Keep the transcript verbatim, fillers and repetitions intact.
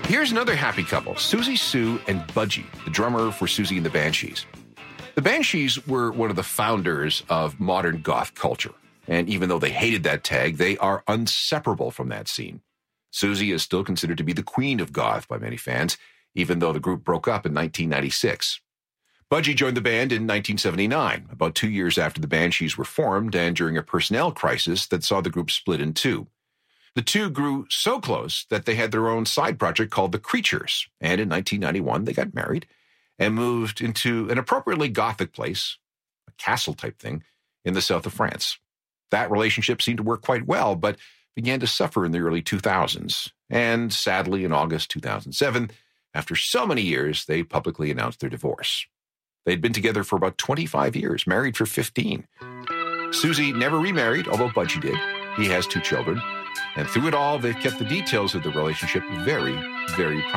Here's another happy couple, Siouxsie Sioux and Budgie, the drummer for Siouxsie and the Banshees. The Banshees were one of the founders of modern goth culture. And even though they hated that tag, they are inseparable from that scene. Siouxsie is still considered to be the queen of goth by many fans, even though the group broke up in nineteen ninety-six. Budgie joined the band in nineteen seventy-nine, about two years after the Banshees were formed and during a personnel crisis that saw the group split in two. The two grew so close that they had their own side project called The Creatures, and in nineteen ninety-one they got married and moved into an appropriately gothic place, a castle-type thing, in the south of France. That relationship seemed to work quite well, but began to suffer in the early two thousands. And sadly, in August two thousand seven, after so many years, they publicly announced their divorce. They'd been together for about twenty-five years, married for fifteen. Siouxsie never remarried, although Budgie did. He has two children. And through it all, they've kept the details of the relationship very, very private.